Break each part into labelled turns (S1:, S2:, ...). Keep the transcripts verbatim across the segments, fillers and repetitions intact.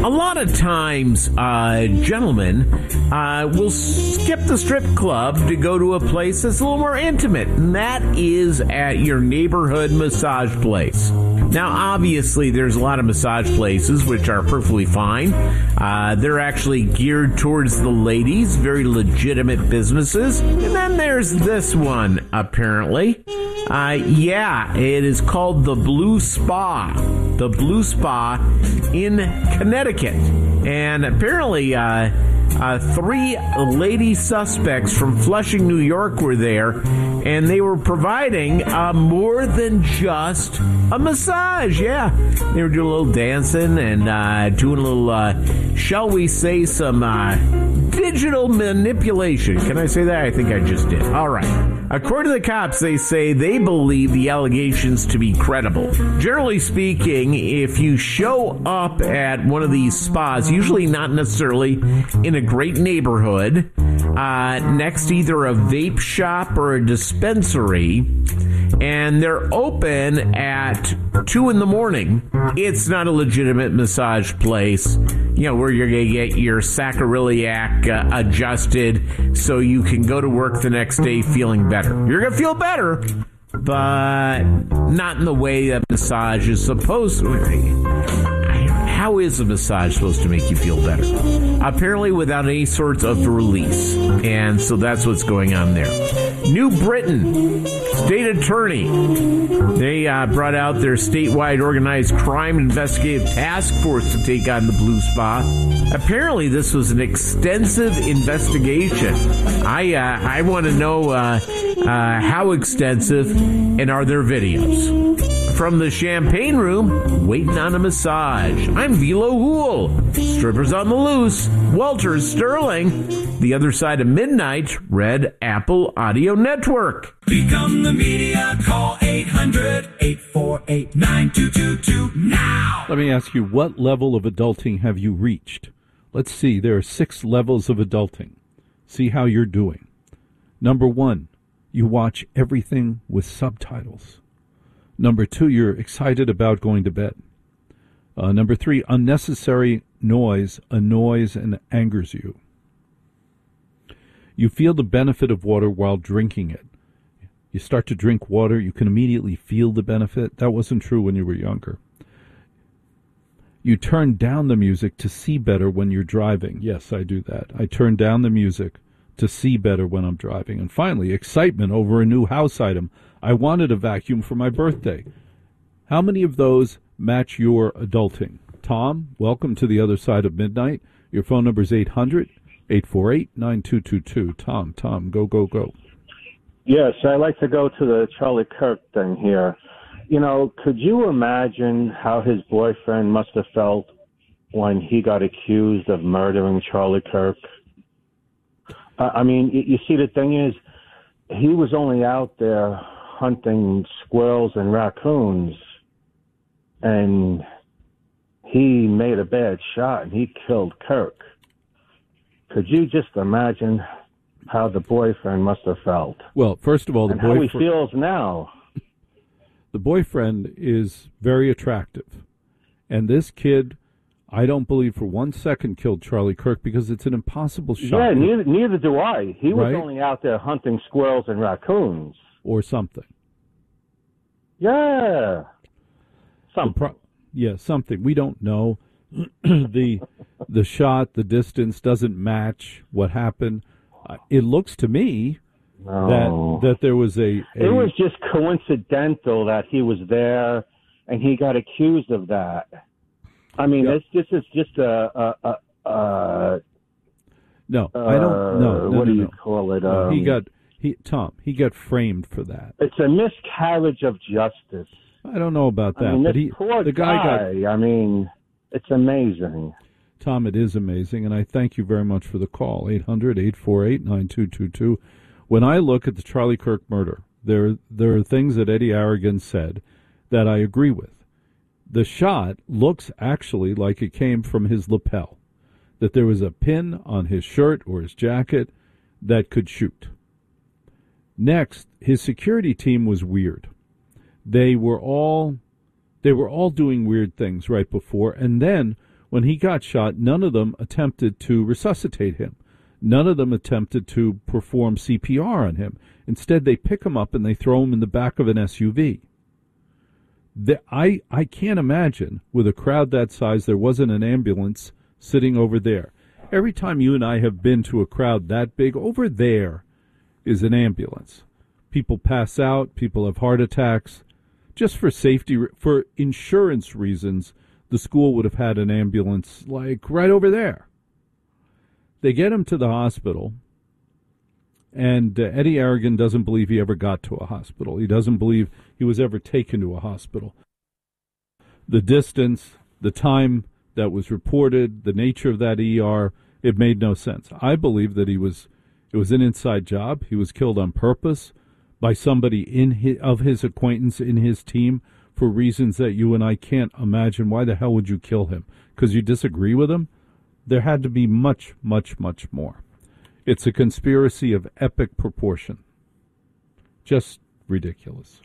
S1: A lot of times, uh, gentlemen uh, will skip the strip club to go to a place that's a little more intimate, and that is at your neighborhood massage place. Now, obviously, there's a lot of massage places which are perfectly fine. Uh, they're actually geared towards the ladies, very legitimate businesses. And then there's this one, apparently. Uh, yeah, it is called the Blue Spa. The Blue Spa in Connecticut. And apparently, uh, uh, three lady suspects from Flushing, New York were there, and they were providing uh, more than just a massage. Yeah, they were doing a little dancing and uh, doing a little, uh, shall we say, some uh, digital manipulation. Can I say that? I think I just did. All right. According to the cops, they say they believe the allegations to be credible. Generally speaking, if you show up at one of these spas, usually not necessarily in a great neighborhood, uh, next to either a vape shop or a dispensary, and they're open at two in the morning, it's not a legitimate massage place, you know, where you're going to get your sacroiliac uh, adjusted so you can go to work the next day feeling better. You're going to feel better, but not in the way that massage is supposed to. How is a massage supposed to make you feel better? Apparently without any sorts of release. And so that's what's going on there. New Britain state attorney. They uh, brought out their statewide organized crime investigative task force to take on the Blue Spa. Apparently this was an extensive investigation. I uh, I want to know uh, uh, how extensive, and are there videos? From the Champagne Room, waiting on a massage. I'm Velo Hool. Strippers on the loose. Walter Sterling. The Other Side of Midnight. Red Apple Audio Network.
S2: Become the media. Call eight hundred, eight four eight, nine two two two now.
S3: Let me ask you, what level of adulting have you reached? Let's see. There are six levels of adulting. See how you're doing. Number one, you watch everything with subtitles. Number two, you're excited about going to bed. Uh, number three, unnecessary noise annoys and angers you. You feel the benefit of water while drinking it. You start to drink water, you can immediately feel the benefit. That wasn't true when you were younger. You turn down the music to see better when you're driving. Yes, I do that. I turn down the music to see better when I'm driving. And finally, excitement over a new house item. I wanted a vacuum for my birthday. How many of those match your adulting? Tom, welcome to The Other Side of Midnight. Your phone number is eight hundred, eight four eight, nine two two two. Tom, Tom, go, go, go.
S4: Yes, I'd like to go to the Charlie Kirk thing here. You know, could you imagine how his boyfriend must have felt when he got accused of murdering Charlie Kirk? Uh, I mean, you, you see, the thing is, he was only out there hunting squirrels and raccoons, and he made a bad shot and he killed Kirk. Could you just imagine how the boyfriend must have felt?
S3: Well, first of all, the
S4: and
S3: boyfriend,
S4: how he feels now.
S3: The boyfriend is very attractive, and this kid, I don't believe for one second killed Charlie Kirk, because it's an impossible shot.
S4: Yeah, neither, neither do I. He was
S3: right?
S4: only out there hunting squirrels and raccoons.
S3: Or something.
S4: Yeah. Something.
S3: Pro- yeah, something. We don't know. the the shot, the distance doesn't match what happened. Uh, it looks to me
S4: no.
S3: that that there was a, a...
S4: It was just coincidental that he was there and he got accused of that. I mean,
S3: yep.
S4: this this is just a... a, a, a
S3: no, uh, I don't... No, no
S4: What
S3: no,
S4: do you
S3: no.
S4: call it?
S3: No,
S4: um,
S3: he got... He, Tom, he got framed for that.
S4: It's a miscarriage of justice.
S3: I don't know about that,
S4: I mean,
S3: but
S4: this
S3: he,
S4: poor
S3: the guy,
S4: guy
S3: got.
S4: I mean, it's amazing.
S3: Tom, it is amazing, and I thank you very much for the call. eight hundred, eight four eight, nine two two two. When I look at the Charlie Kirk murder, there there are things that Eddie Aragon said that I agree with. The shot looks actually like it came from his lapel, that there was a pin on his shirt or his jacket that could shoot. Next, his security team was weird. They were all they were all doing weird things right before, and then When he got shot, none of them attempted to resuscitate him. None of them attempted to perform C P R on him. Instead, they pick him up and they throw him in the back of an S U V. The, I, I can't imagine, with a crowd that size, there wasn't an ambulance sitting over there. Every time you and I have been to a crowd that big, over there is an ambulance. People pass out, people have heart attacks. Just for safety, for insurance reasons, the school would have had an ambulance, like, right over there. They get him to the hospital, and uh, Eddie Aragon doesn't believe he ever got to a hospital. He doesn't believe he was ever taken to a hospital. The distance, the time that was reported, the nature of that E R, it made no sense. I believe that he was, it was an inside job. He was killed on purpose by somebody in his, of his acquaintance in his team for reasons that you and I can't imagine. Why the hell would you kill him? Because you disagree with him? There had to be much, much, much more. It's a conspiracy of epic proportion. Just ridiculous.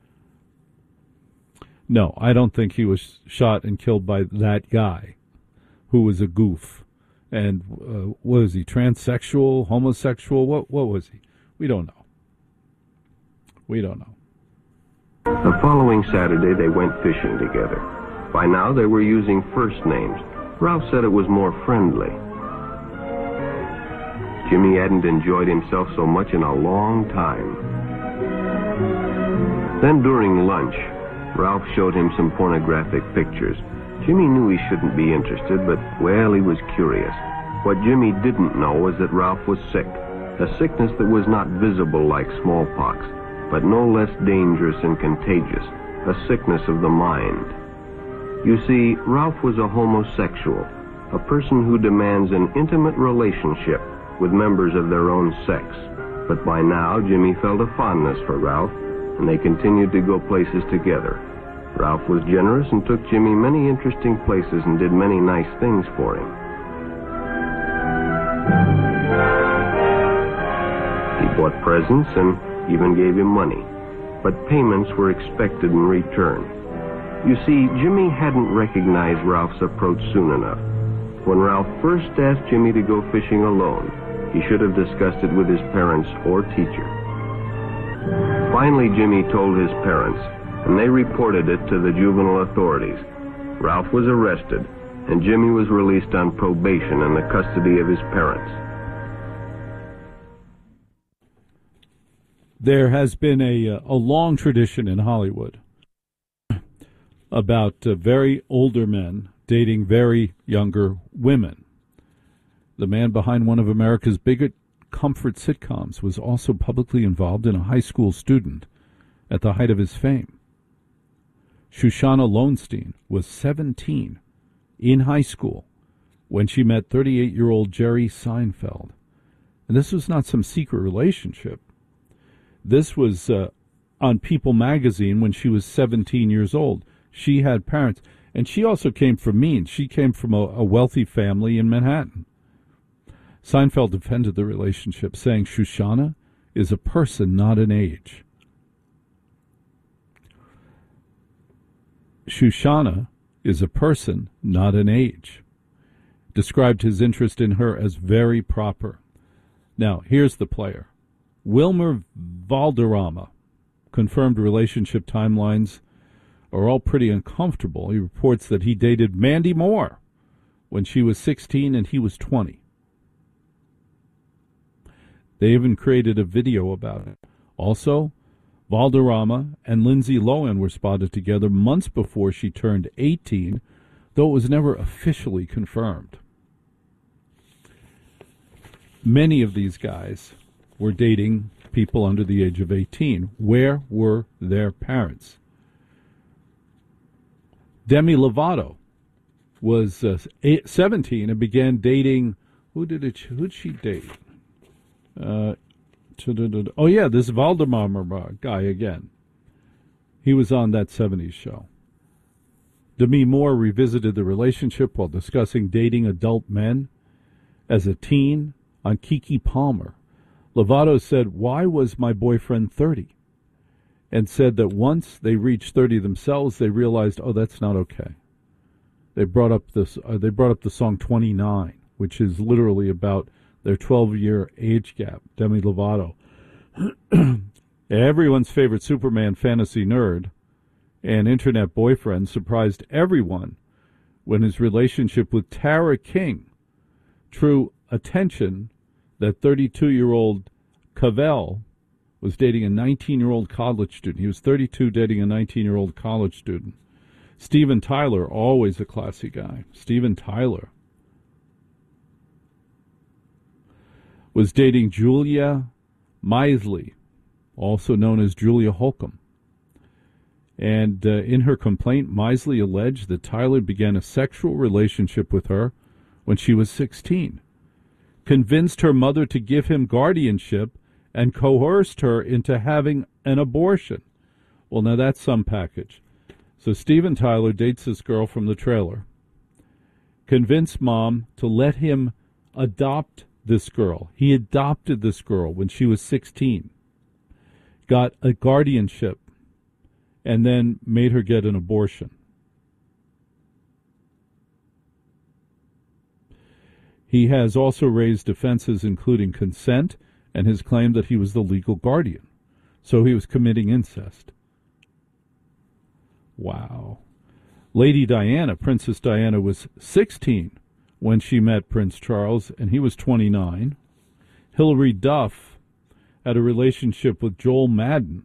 S3: No, I don't think he was shot and killed by that guy who was a goof. And uh, what was he, transsexual, homosexual? What, what was he? We don't know. We don't know.
S5: The following Saturday, they went fishing together. By now, they were using first names. Ralph said it was more friendly. Jimmy hadn't enjoyed himself so much in a long time. Then during lunch, Ralph showed him some pornographic pictures. Jimmy knew he shouldn't be interested, but, well, he was curious. What Jimmy didn't know was that Ralph was sick, a sickness that was not visible like smallpox, but no less dangerous and contagious, a sickness of the mind. You see, Ralph was a homosexual, a person who demands an intimate relationship with members of their own sex. But by now, Jimmy felt a fondness for Ralph, and they continued to go places together. Ralph was generous and took Jimmy many interesting places and did many nice things for him. He bought presents and even gave him money, but payments were expected in return. You see, Jimmy hadn't recognized Ralph's approach soon enough. When Ralph first asked Jimmy to go fishing alone, he should have discussed it with his parents or teacher. Finally, Jimmy told his parents, and they reported it to the juvenile authorities. Ralph was arrested, and Jimmy was released on probation in the custody of his parents.
S3: There has been a, a long tradition in Hollywood about uh, very older men dating very younger women. The man behind one of America's biggest comfort sitcoms was also publicly involved in a high school student at the height of his fame. Shoshana Lowenstein was seventeen in high school when she met thirty-eight-year-old Jerry Seinfeld. And this was not some secret relationship. This was uh, on People magazine when she was seventeen years old. She had parents, and she also came from means. She came from a, a wealthy family in Manhattan. Seinfeld defended the relationship, saying Shoshana is a person, not an age. Shoshana is a person, not an age. Described his interest in her as very proper. Now, here's the player. Wilmer Valderrama. Confirmed relationship timelines are all pretty uncomfortable. He reports that he dated Mandy Moore when she was sixteen and he was twenty. They even created a video about it. Also, Valderrama and Lindsay Lohan were spotted together months before she turned eighteen, though it was never officially confirmed. Many of these guys were dating people under the age of eighteen. Where were their parents? Demi Lovato was uh, eight, seventeen and began dating. Who did it? Who did she date? Uh, oh yeah, this Valdemar guy again. He was on that seventies show. Demi Moore revisited the relationship while discussing dating adult men as a teen on Keke Palmer. Lovato said, "Why was my boyfriend thirty?" And said that once they reached thirty themselves, they realized, oh, that's not okay. They brought up this. Uh, they brought up the song twenty-nine, which is literally about their twelve-year age gap. Demi Lovato, everyone's favorite Superman fantasy nerd and internet boyfriend, surprised everyone when his relationship with Tara King drew attention that thirty-two-year-old Cavell was dating a nineteen-year-old college student. He was thirty-two dating a nineteen-year-old college student. Steven Tyler, always a classy guy. Steven Tyler was dating Julia Meisley, also known as Julia Holcomb. And uh, in her complaint, Meisley alleged that Tyler began a sexual relationship with her when she was sixteen, convinced her mother to give him guardianship, and coerced her into having an abortion. Well, now that's some package. So Steven Tyler dates this girl from the trailer, convinced mom to let him adopt this girl. He adopted this girl when she was sixteen, got a guardianship, and then made her get an abortion. He has also raised defenses including consent and his claim that he was the legal guardian. So he was committing incest. Wow. Lady Diana, Princess Diana, was sixteen when she met Prince Charles, and he was twenty-nine. Hilary Duff had a relationship with Joel Madden.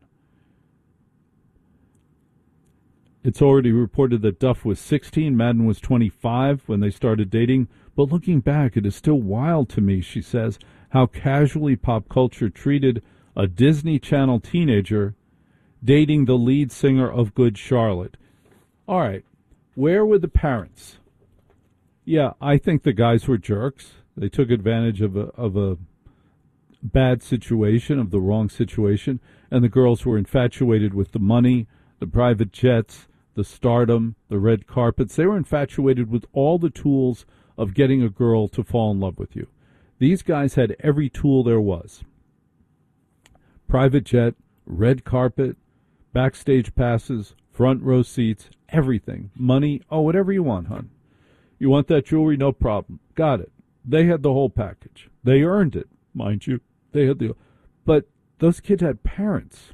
S3: It's already reported that Duff was sixteen, Madden was twenty-five when they started dating. But looking back, it is still wild to me, she says, how casually pop culture treated a Disney Channel teenager dating the lead singer of Good Charlotte. All right, where were the parents? Yeah, I think the guys were jerks. They took advantage of a, of a bad situation, of the wrong situation, and the girls were infatuated with the money, the private jets, the stardom, the red carpets. They were infatuated with all the tools of getting a girl to fall in love with you. These guys had every tool there was. Private jet, red carpet, backstage passes, front row seats, everything. Money, oh, whatever you want, hon. You want that jewelry? No problem. Got it. They had the whole package. They earned it, mind you. They had the... But those kids had parents.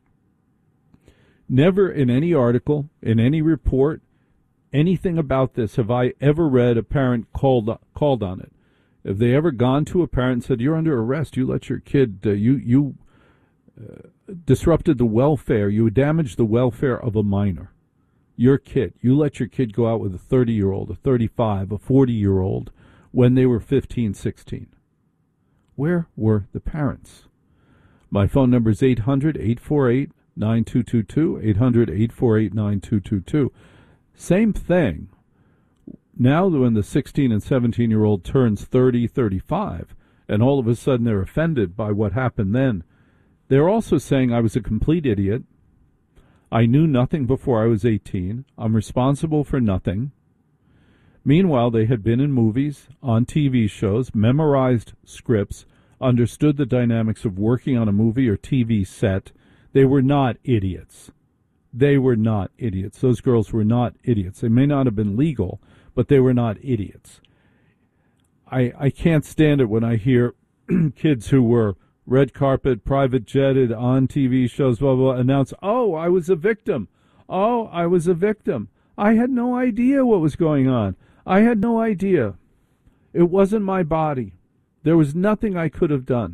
S3: Never in any article, in any report, anything about this have I ever read a parent called called on it. Have they ever gone to a parent and said, you're under arrest, you let your kid, uh, you, you uh, disrupted the welfare, you damaged the welfare of a minor. Your kid, you let your kid go out with a thirty-year-old, a thirty-five, a forty-year-old when they were fifteen, sixteen. Where were the parents? My phone number is eight hundred, eight four eight, nine two two two, eight hundred, eight four eight, nine two two two. Same thing. Now when the sixteen and seventeen-year-old turns thirty, thirty-five, and all of a sudden they're offended by what happened then, they're also saying I was a complete idiot. I knew nothing before I was eighteen. I'm responsible for nothing. Meanwhile, they had been in movies, on T V shows, memorized scripts, understood the dynamics of working on a movie or T V set. They were not idiots. They were not idiots. Those girls were not idiots. They may not have been legal, but they were not idiots. I I can't stand it when I hear kids who were red carpet, private jetted, on T V shows, blah, blah, blah, announce, oh, I was a victim. Oh, I was a victim. I had no idea what was going on. I had no idea. It wasn't my body. There was nothing I could have done.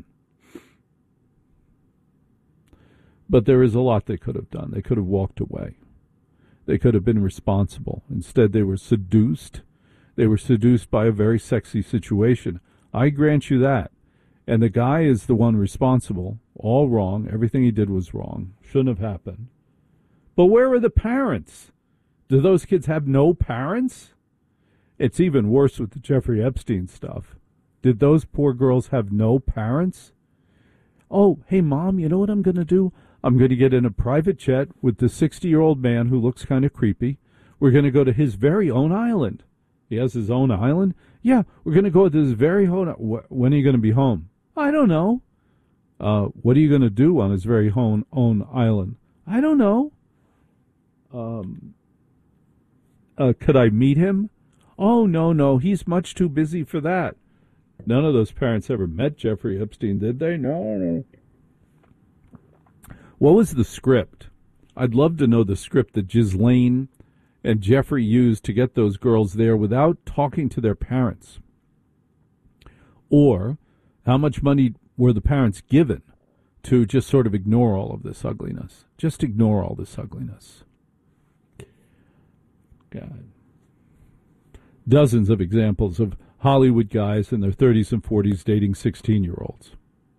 S3: But there is a lot they could have done. They could have walked away. They could have been responsible. Instead, they were seduced. They were seduced by a very sexy situation. I grant you that. And the guy is the one responsible. All wrong. Everything he did was wrong. Shouldn't have happened. But where are the parents? Do those kids have no parents? It's even worse with the Jeffrey Epstein stuff. Did those poor girls have no parents? Oh, hey, Mom, you know what I'm going to do? I'm going to get in a private jet with the sixty-year-old man who looks kind of creepy. We're going to go to his very own island. He has his own island? Yeah, we're going to go to his very own... When are you going to be home? I don't know. Uh, what are you going to do on his very own, own island? I don't know. Um, uh, could I meet him? Oh, no, no, he's much too busy for that. None of those parents ever met Jeffrey Epstein, did they? No. What was the script? I'd love to know the script that Ghislaine and Jeffrey used to get those girls there without talking to their parents. Or how much money were the parents given to just sort of ignore all of this ugliness? Just ignore all this ugliness. God. Dozens of examples of Hollywood guys in their thirties and forties dating sixteen-year-olds.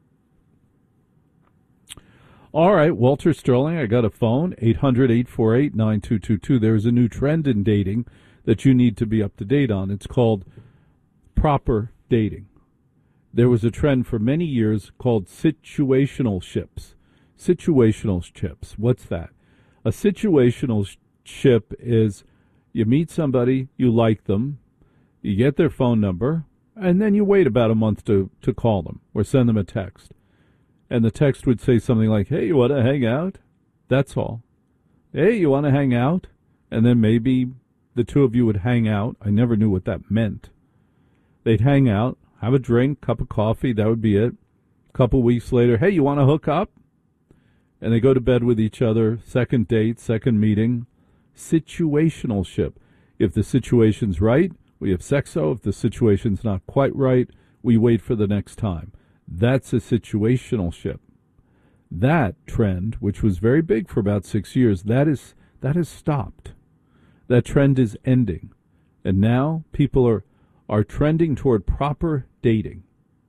S3: All right, Walter Sterling, I got a phone, eight hundred, eight four eight, nine two two two. There's a new trend in dating that you need to be up to date on. It's called proper dating. There was a trend for many years called situational ships. Situational ships. What's that? A situational ship is you meet somebody, you like them, you get their phone number, and then you wait about a month to, to call them or send them a text. And the text would say something like, hey, you want to hang out? That's all. Hey, you want to hang out? And then maybe the two of you would hang out. I never knew what that meant. They'd hang out, have a drink, cup of coffee, that would be it. A couple weeks later, hey, you want to hook up? And they go to bed with each other, second date, second meeting. Situational ship. If the situation's right, we have sexo. If the situation's not quite right, we wait for the next time. That's a situational ship. That trend, which was very big for about six years, that is that has stopped. That trend is ending. And now people are, are trending toward proper dating.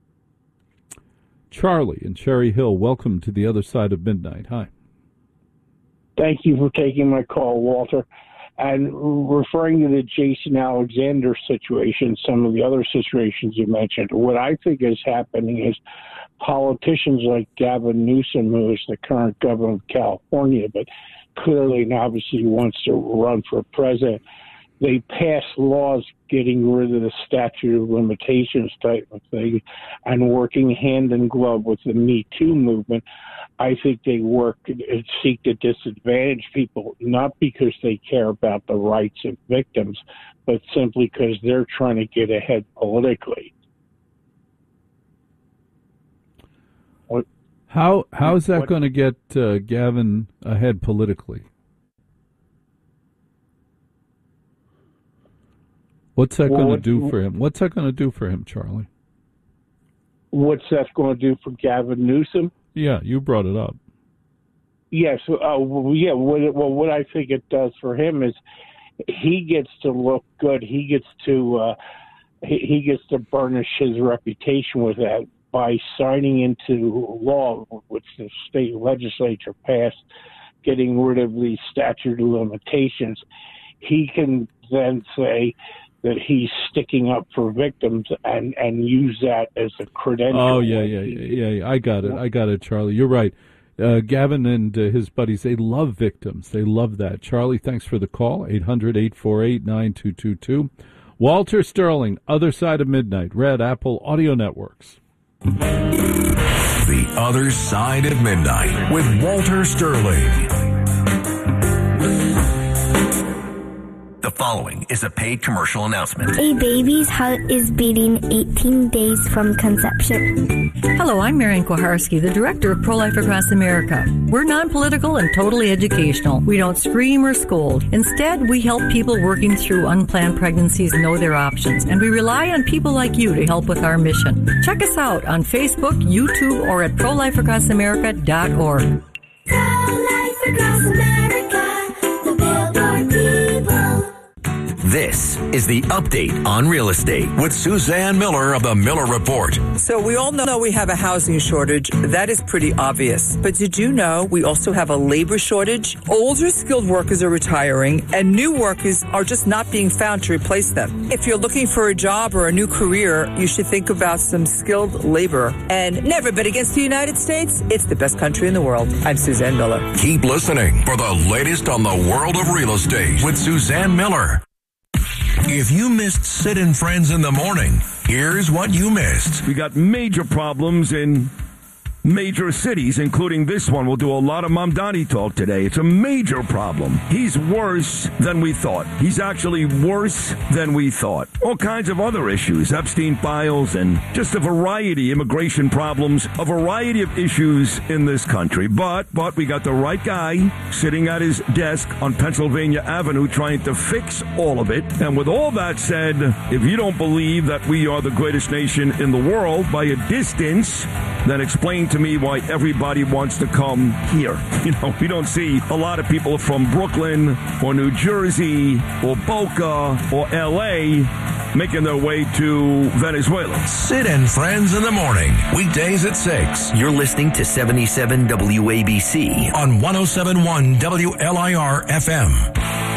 S3: Charlie in Cherry Hill, welcome to the other side of midnight. Hi.
S6: Thank you for taking my call, Walter. And referring to the Jason Alexander situation, some of the other situations you mentioned, what I think is happening is politicians like Gavin Newsom, who is the current governor of California, but clearly and obviously wants to run for president, they pass laws getting rid of the statute of limitations type of thing and working hand in glove with the Me Too movement. I think they work and seek to disadvantage people, not because they care about the rights of victims, but simply because they're trying to get ahead politically. What,
S3: how how is that going to get uh, Gavin ahead politically? What's that well, going to do for him? What's that going to do for him, Charlie?
S6: What's that going to do for Gavin Newsom?
S3: Yeah, you brought it up.
S6: Yes, uh, well, yeah. What it, well, what I think it does for him is he gets to look good. He gets to uh, he, he gets to burnish his reputation with that by signing into law, which the state legislature passed, getting rid of the statute of limitations. He can then say that he's sticking up for victims and, and use that as a credential.
S3: Oh, yeah, yeah, yeah, yeah. I got it. I got it, Charlie. You're right. Uh, Gavin and uh, his buddies, they love victims. They love that. Charlie, thanks for the call. eight hundred, eight four eight, nine two two two. Walter Sterling, Other Side of Midnight, Red Apple Audio Networks.
S2: The Other Side of Midnight with Walter Sterling. The following is a paid commercial announcement.
S7: A baby's heart is beating eighteen days from conception.
S8: Hello, I'm Marian Kuharski, the director of Pro-Life Across America. We're non-political and totally educational. We don't scream or scold. Instead, we help people working through unplanned pregnancies know their options, and we rely on people like you to help with our mission. Check us out on Facebook, YouTube, or at pro life across america dot org.
S7: Pro-Life Across America, the Billboard people.
S2: This is the Update on Real Estate with Suzanne Miller of the Miller Report.
S9: So we all know we have a housing shortage. That is pretty obvious. But did you know we also have a labor shortage? Older skilled workers are retiring, and new workers are just not being found to replace them. If you're looking for a job or a new career, you should think about some skilled labor. And never bet against the United States. It's the best country in the world. I'm Suzanne Miller.
S2: Keep listening for the latest on the world of real estate with Suzanne Miller. If you missed Sid and Friends in the morning, here's what you missed.
S10: We got major problems in major cities, including this one. We'll do a lot of Mamdani talk today. It's a major problem. He's worse than we thought. He's actually worse than we thought. All kinds of other issues, Epstein files, and just a variety, immigration problems, a variety of issues in this country. But, but we got the right guy sitting at his desk on Pennsylvania Avenue trying to fix all of it. And with all that said, if you don't believe that we are the greatest nation in the world by a distance, then explain to me why everybody wants to come here. You know, we don't see a lot of people from Brooklyn or New Jersey or Boca or L A making their way to Venezuela.
S2: Sid and Friends in the morning, weekdays at six.
S11: You're listening to seventy-seven W A B C
S2: on one oh seven point one W L I R F M.